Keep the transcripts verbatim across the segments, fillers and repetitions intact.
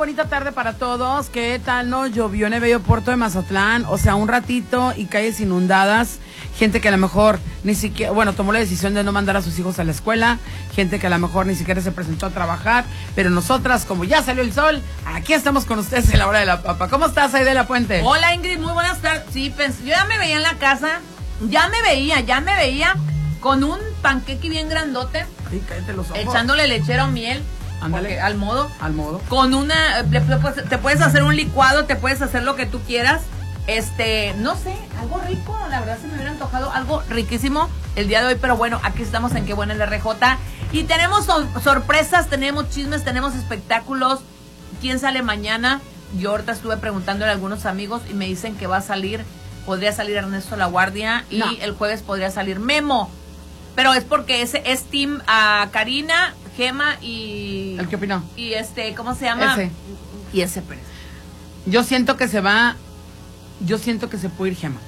bonita tarde para todos. ¿Qué tal? No llovió en el bello puerto de Mazatlán, o sea, un ratito y calles inundadas. Gente que a lo mejor ni siquiera, bueno, tomó la decisión de no mandar a sus hijos a la escuela. Gente que a lo mejor ni siquiera se presentó a trabajar. Pero nosotras, como ya salió el sol, aquí estamos con ustedes en la hora de la papa. ¿Cómo estás, Aide de la Puente? Hola, Ingrid, muy buenas tardes. Sí, pues, yo ya me veía en la casa, ya me veía, ya me veía con un panqueque bien grandote. Sí, cállate los ojos. Echándole lechera o miel. Ándale. Al modo. Al modo. Con una, te puedes hacer un licuado, te puedes hacer lo que tú quieras. Este, no sé, algo rico, la verdad se me hubiera antojado algo riquísimo el día de hoy, pero bueno, aquí estamos en Qué Buena el R J y tenemos so- sorpresas, tenemos chismes, tenemos espectáculos. ¿Quién sale mañana? Yo ahorita estuve preguntándole a algunos amigos y me dicen que va a salir, podría salir Ernesto La Guardia y no. El jueves podría salir Memo, pero es porque ese es team a Karina, Gema y... ¿El qué opinó? Y este, ¿cómo se llama? Ese. Y ese Pérez. Yo siento que se va... Yo siento que se puede ir Gema.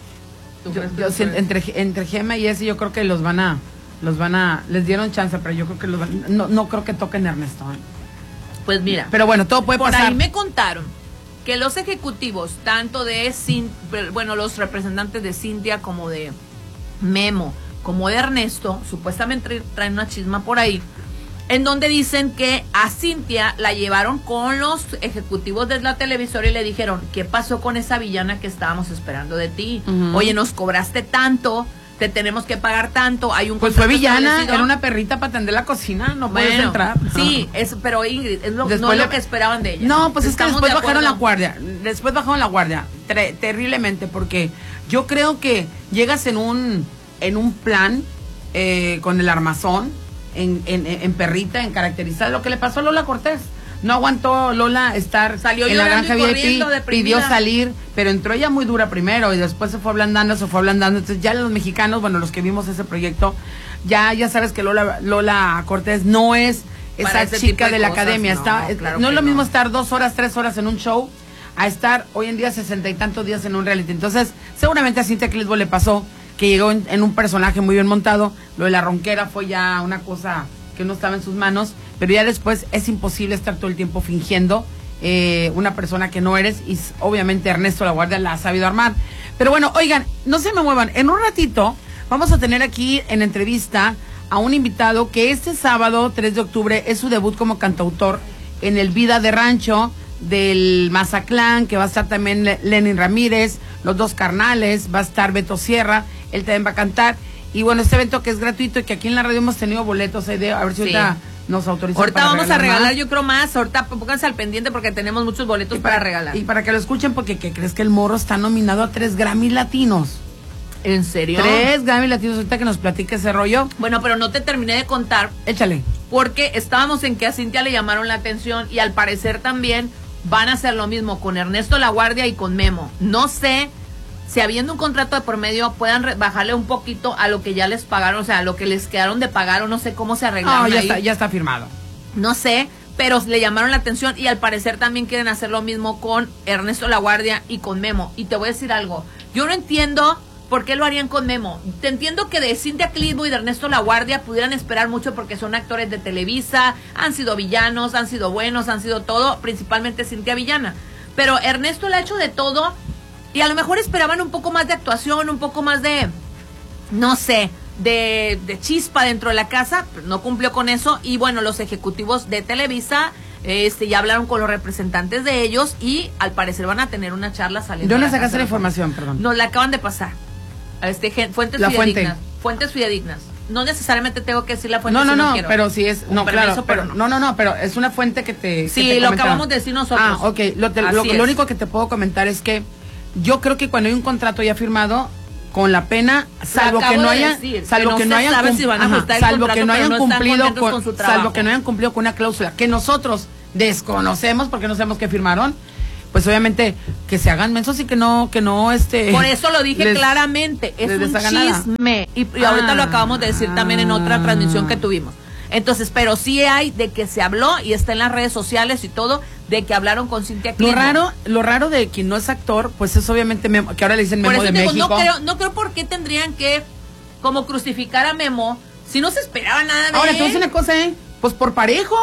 Yo, yo siento, entre, entre Gema y ese yo creo que los van a, los van a, les dieron chance, pero yo creo que los van, no, no creo que toquen Ernesto. ¿eh? Pues mira. Pero bueno, todo puede por pasar. Por ahí me contaron que los ejecutivos, tanto de, Cin, bueno, los representantes de Cintia como de Memo, como de Ernesto, supuestamente traen una chisma por ahí, en donde dicen que a Cintia la llevaron con los ejecutivos de la televisora y le dijeron, ¿qué pasó con esa villana que estábamos esperando de ti? Uh-huh. Oye, nos cobraste tanto, te tenemos que pagar tanto, hay un pues fue villana, era una perrita para atender la cocina, no bueno, puedes entrar. Sí, es, pero Ingrid, es lo, no le... lo que esperaban de ella. No, pues es que después de bajaron la guardia, después bajaron la guardia, ter- terriblemente, porque yo creo que llegas en un, en un plan eh, con el armazón, En, en, en perrita, en caracterizada, lo que le pasó a Lola Cortés. No aguantó Lola estar Salió en la granja V I P, pidió salir, pero entró ella muy dura primero y después se fue ablandando, se fue ablandando. Entonces ya los mexicanos, bueno, los que vimos ese proyecto, ya ya sabes que Lola Lola Cortés no es esa chica de, de la cosas, academia. No, está, claro no es lo no. mismo estar dos horas, tres horas en un show a estar hoy en día sesenta y tantos días en un reality. Entonces seguramente a Cintia Clisbo le pasó que llegó en, en un personaje muy bien montado. Lo de la ronquera fue ya una cosa que no estaba en sus manos, pero ya después es imposible estar todo el tiempo fingiendo eh, una persona que no eres, y obviamente Ernesto La Guardia la ha sabido armar. Pero bueno, oigan, no se me muevan, en un ratito vamos a tener aquí en entrevista a un invitado que este sábado tres de octubre es su debut como cantautor en el Vida de Rancho del Mazatlán, que va a estar también Lenin Ramírez, los dos carnales, va a estar Beto Sierra, él también va a cantar. Y bueno, este evento que es gratuito y que aquí en la radio hemos tenido boletos, eh, de, a ver si sí. ahorita nos autorizan. Ahorita para vamos regalar a regalar, más. Yo creo más, ahorita pónganse al pendiente porque tenemos muchos boletos para, para regalar. Y para que lo escuchen, porque ¿qué crees? Que el morro está nominado a tres Grammy Latinos. ¿En serio? Tres Grammy Latinos, ahorita que nos platique ese rollo. Bueno, pero no te terminé de contar. Échale. Porque estábamos en que a Cintia le llamaron la atención y al parecer también van a hacer lo mismo con Ernesto La Guardia y con Memo. No sé si habiendo un contrato de por medio puedan re- bajarle un poquito a lo que ya les pagaron, o sea, a lo que les quedaron de pagar, o no sé cómo se arreglaron. No, ya ahí. está, ya está firmado. No sé, pero le llamaron la atención y al parecer también quieren hacer lo mismo con Ernesto La Guardia y con Memo. Y te voy a decir algo, yo no entiendo por qué lo harían con Memo. Te entiendo que de Cintia Clisbo y de Ernesto La Guardia pudieran esperar mucho porque son actores de Televisa, han sido villanos, han sido buenos, han sido todo, principalmente Cintia villana. Pero Ernesto le ha hecho de todo. Y a lo mejor esperaban un poco más de actuación, un poco más de, no sé, de, de chispa dentro de la casa, pero no cumplió con eso. Y bueno, los ejecutivos de Televisa este, ya hablaron con los representantes de ellos y al parecer van a tener una charla saliendo. ¿De dónde sacaste la información, perdón? Nos la acaban de pasar. Este, fuentes la fidedignas. Fuente. Fuentes fidedignas. No necesariamente tengo que decir la fuente. No, no, si no, no, quiero. pero sí es, no, permiso, claro, pero, pero no, no, no, pero es una fuente que te. Sí, que te lo acabamos de decir nosotros. Ah, ok, lo, te, lo, lo único que te puedo comentar es que yo creo que cuando hay un contrato ya firmado, con la pena, salvo que no haya, decir, salvo que no, que no hayan, cum- si ajá, salvo que no hayan no cumplido con, con salvo que no hayan cumplido con una cláusula que nosotros desconocemos porque no sabemos qué firmaron, pues obviamente que se hagan mensos y que no, que no este. Por eso lo dije les, claramente, es un chisme y, y ah, ahorita lo acabamos de decir ah, también en otra transmisión que tuvimos. Entonces, pero sí hay de que se habló y está en las redes sociales y todo, de que hablaron con Cintia Clisbo. Lo raro, lo raro de quien no es actor, pues es obviamente Memo, que ahora le dicen Memo de digo, México. No creo, no creo por qué tendrían que como crucificar a Memo si no se esperaba nada de ahora, él. Ahora, te voy a decir una cosa, ¿eh? Pues por parejo.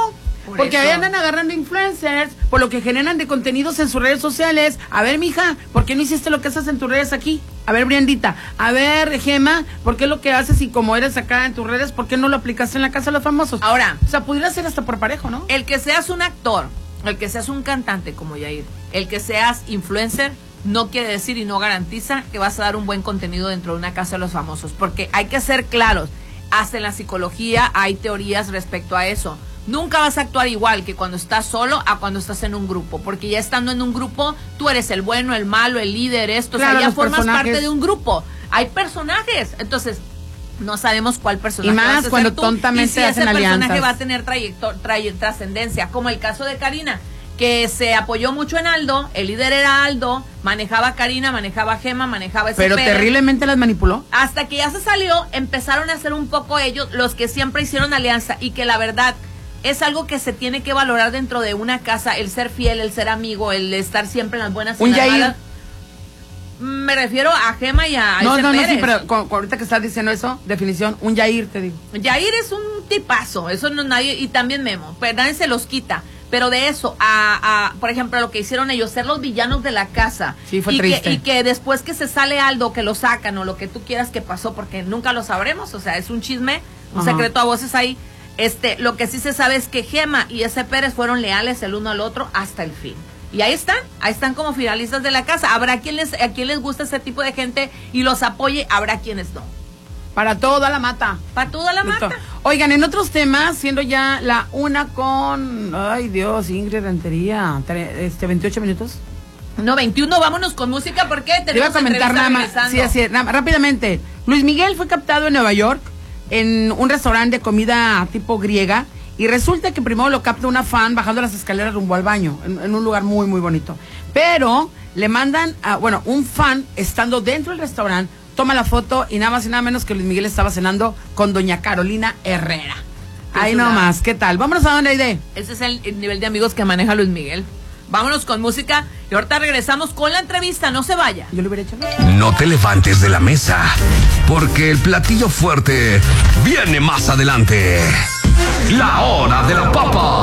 Por porque ahí andan agarrando influencers, por lo que generan de contenidos en sus redes sociales. A ver, mija, ¿por qué no hiciste lo que haces en tus redes aquí? A ver, Briandita, a ver, Gema, ¿por qué lo que haces y como eres acá en tus redes, por qué no lo aplicaste en la casa de los famosos? Ahora, o sea, pudiera ser hasta por parejo, ¿no? El que seas un actor, el que seas un cantante como Yair, el que seas influencer, no quiere decir y no garantiza que vas a dar un buen contenido dentro de una casa de los famosos, porque hay que ser claros, hasta en la psicología hay teorías respecto a eso. Nunca vas a actuar igual que cuando estás solo a cuando estás en un grupo, porque ya estando en un grupo, tú eres el bueno, el malo, el líder, esto, claro, o sea, ya formas personajes. parte de un grupo. Hay personajes, entonces no sabemos cuál personaje y más vas a cuando ser tú, tontamente y si hacen ese alianzas. personaje va a tener trayecto- tray- trascendencia, como el caso de Karina, que se apoyó mucho en Aldo, el líder era Aldo, manejaba a Karina, manejaba a Gema, manejaba a ese Pero Pérez, terriblemente las manipuló. hasta que ya se salió, empezaron a ser un poco ellos los que siempre hicieron alianza, y que la verdad es algo que se tiene que valorar dentro de una casa, el ser fiel, el ser amigo, el estar siempre en las buenas y en las Yair. malas. Me refiero a Gema y a No, ese no, no, Pérez. sí, pero con, con ahorita que estás diciendo eso, definición, un Yair, te digo. Yair es un tipazo, eso no nadie, y también Memo, pero nadie se los quita. Pero de eso a, a, por ejemplo, lo que hicieron ellos, ser los villanos de la casa. Sí, fue y triste. Que, y que después que se sale Aldo, que lo sacan o lo que tú quieras que pasó, porque nunca lo sabremos, o sea, es un chisme, un Ajá. secreto a voces ahí. Este, lo que sí se sabe es que Gema y ese Pérez fueron leales el uno al otro hasta el fin. Y ahí están, ahí están como finalistas de la casa. Habrá quien les, a quien les gusta ese tipo de gente y los apoye, habrá quienes no. Para toda la mata. Para toda la Listo. mata. Oigan, en otros temas, siendo ya la una con, ay Dios, Ingrid Rentería, tre- este, veintiocho minutos. No, veintiuno, vámonos con música porque Te iba a tenemos comentar entrevista nada más, regresando. sí, así es, nada, rápidamente. Luis Miguel fue captado en Nueva York en un restaurante de comida tipo griega y resulta que primero lo capta una fan bajando las escaleras rumbo al baño, en, en un lugar muy, muy bonito. Pero le mandan, a, bueno, un fan estando dentro del restaurante, toma la foto y nada más y nada menos que Luis Miguel estaba cenando con doña Carolina Herrera. Ahí nomás, ¿qué tal? Vámonos a donde hay de. Ese es el, el nivel de amigos que maneja Luis Miguel. Vámonos con música y ahorita regresamos con la entrevista, no se vaya. Yo le hubiera hecho. No te levantes de la mesa, porque el platillo fuerte viene más adelante. La hora de la papa.